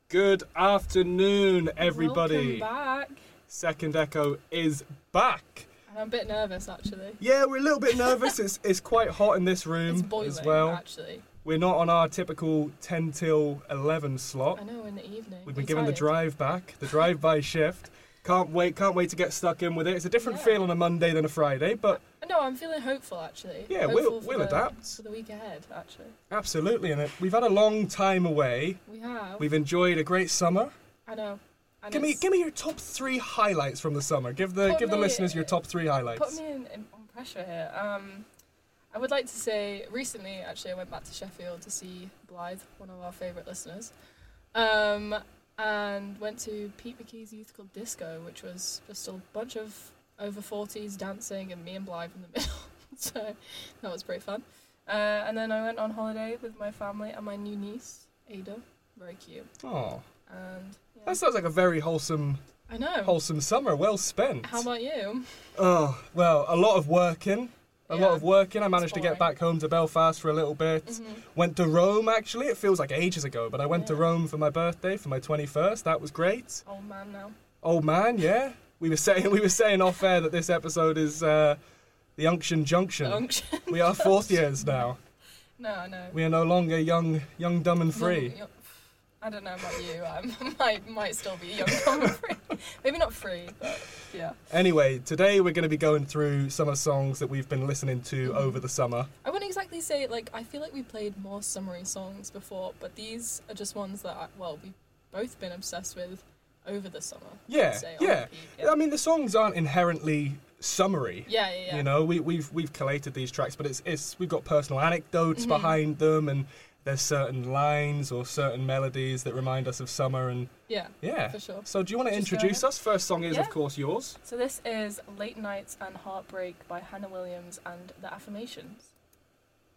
Good afternoon, everybody. Welcome back. Second Echo is back. And I'm a bit nervous, actually. Yeah, we're a little bit nervous. It's quite hot in this room It's boiling, as well. actually. We're not on our typical 10 till 11 slot. I know, in the evening. We've been given the drive back, the drive-by shift. Can't wait to get stuck in with it. It's a different feel on a Monday than a Friday, but... No, I'm feeling hopeful, actually. Yeah, hopeful we'll adapt. For the week ahead, actually. Absolutely, and we've had a long time away. We have. We've enjoyed a great summer. I know. And Give me your top 3 highlights from the summer. Give the listeners your top 3 highlights. Put me on pressure here. I would like to say, recently, actually, I went back to Sheffield to see Blythe, one of our favourite listeners, and went to Pete McKee's Youth Club Disco, which was just a bunch of over 40s dancing and me and Blythe in the middle. So that was pretty fun. And then I went on holiday with my family and my new niece, Ada. Very cute. Oh. And yeah. That sounds like a very wholesome summer, well spent. How about you? Oh, well, a lot of working. I managed to get back home to Belfast for a little bit. Mm-hmm. Went to Rome, actually. It feels like ages ago, but I went to Rome for my birthday, for my 21st. That was great. Old man now. Old man, yeah. We were saying off air that this episode is the Unction Junction. Unction. We are 4th years now. No. We are no longer young, dumb and free. I don't know about you. I might still be young, dumb and free. Maybe not free, but yeah. Anyway, today we're going to be going through summer songs that we've been listening to over the summer. I wouldn't exactly say, I feel like we played more summery songs before, but these are just ones that, we've both been obsessed with over the summer. Yeah. I mean, the songs aren't inherently summery. Yeah. You know, we've collated these tracks, but it's we've got personal anecdotes behind them, and there's certain lines or certain melodies that remind us of summer, and yeah, for sure. So do you want to introduce us? First song is, of course, yours. So this is Late Nights and Heartbreak by Hannah Williams and The Affirmations.